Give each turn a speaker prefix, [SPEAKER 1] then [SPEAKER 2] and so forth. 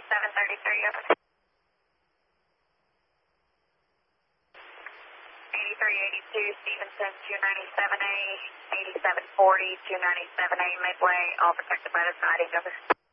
[SPEAKER 1] 733, over. 8382, Stevenson, 297A, 8740, 297A, Midway, all protected by the siding, over.